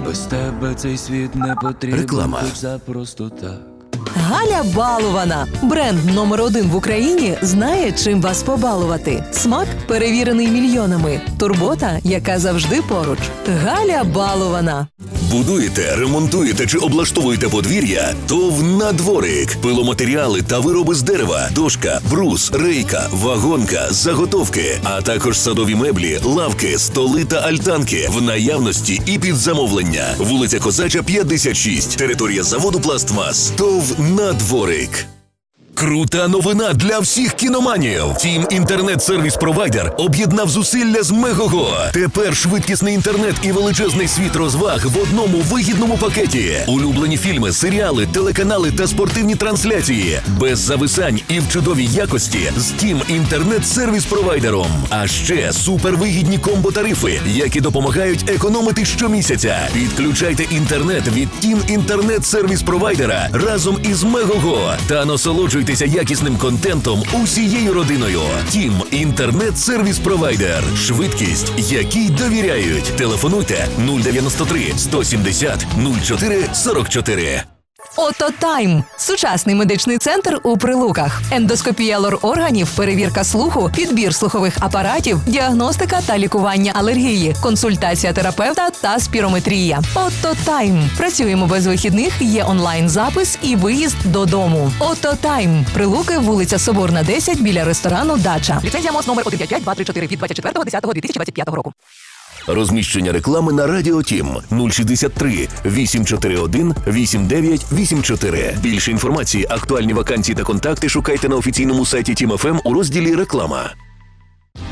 Без тебе цей світ не потрібен. Реклама. Хоч за просто так. Галя Балована. Бренд номер 1 в Україні знає, чим вас побалувати. Смак перевірений мільйонами. Турбота, яка завжди поруч. Галя Балована. Будуєте, ремонтуєте чи облаштовуєте подвір'я? ТОВ «Надворик». Пиломатеріали та вироби з дерева, дошка, брус, рейка, вагонка, заготовки, а також садові меблі, лавки, столи та альтанки в наявності і під замовлення. Вулиця Козача, 56. Територія заводу «Пластмас». ТОВ «Надворик». Крута новина для всіх кіноманів. Тім інтернет-сервіс-провайдер об'єднав зусилля з Мегого. Тепер швидкісний інтернет і величезний світ розваг в одному вигідному пакеті. Улюблені фільми, серіали, телеканали та спортивні трансляції. Без зависань і в чудовій якості з Тім інтернет-сервіс-провайдером. А ще супервигідні комбо-тарифи, які допомагають економити щомісяця. Підключайте інтернет від Тім інтернет-сервіс-провайдера разом із Мегого та насолоджуйтесь якісним контентом усією родиною. Тім інтернет-сервіс-провайдер. Швидкість, якій довіряють. Телефонуйте 093 170 04 44. Ототайм – сучасний медичний центр у Прилуках. Ендоскопія лор-органів, перевірка слуху, підбір слухових апаратів, діагностика та лікування алергії, консультація терапевта та спірометрія. Ототайм. Працюємо без вихідних, є онлайн-запис і виїзд додому. Ототайм. Прилуки, вулиця Соборна, 10, біля ресторану «Дача». Ліцензія МОЗ номер 155-234 від 24.10.2025 року. Розміщення реклами на Радіо Тім 063 841 8984. Більше інформації, актуальні вакансії та контакти шукайте на офіційному сайті Тім ФМ у розділі «Реклама».